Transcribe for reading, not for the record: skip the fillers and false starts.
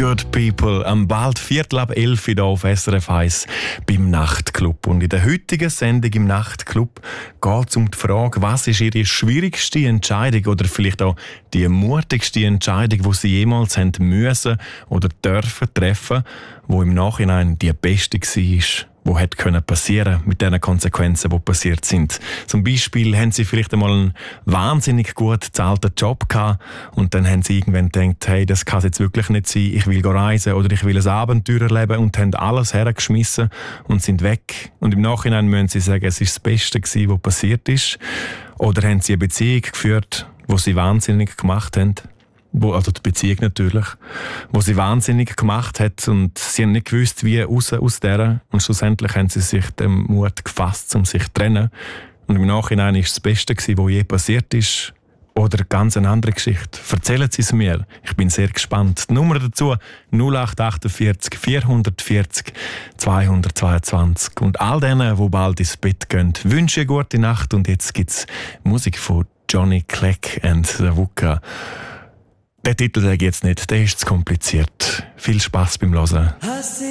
Good People, am bald 11:15 hier auf SRF 1 beim Nachtclub. Und in der heutigen Sendung im Nachtclub geht es um die Frage, was ist Ihre schwierigste Entscheidung oder vielleicht auch die mutigste Entscheidung, die Sie jemals haben müssen oder dürfen treffen, wo im Nachhinein die beste war, die hätte passieren können mit den Konsequenzen, die passiert sind. Zum Beispiel haben Sie vielleicht einmal einen wahnsinnig gut bezahlten Job gehabt und dann haben Sie irgendwann gedacht, hey, das kann es jetzt wirklich nicht sein, ich will reisen oder ich will ein Abenteuer erleben und haben alles hergeschmissen und sind weg. Und im Nachhinein müssen Sie sagen, es war das Beste gewesen, was passiert ist. Oder haben Sie eine Beziehung geführt, die Sie wahnsinnig gemacht haben? Also die Beziehung natürlich, wo sie wahnsinnig gemacht hat und sie haben nicht gewusst, wie raus aus der. Und schlussendlich haben sie sich den Mut gefasst, um sich zu trennen. Und im Nachhinein war es das Beste, was je passiert ist. Oder ganz eine andere Geschichte. Erzählen Sie es mir. Ich bin sehr gespannt. Die Nummer dazu 0848 440 222. Und all denen, die bald ins Bett gehen, wünsche eine gute Nacht. Und jetzt gibt es Musik von Johnny Clegg und The Wooka. Den Titel sage ich jetzt nicht, der ist zu kompliziert. Viel Spass beim Hören.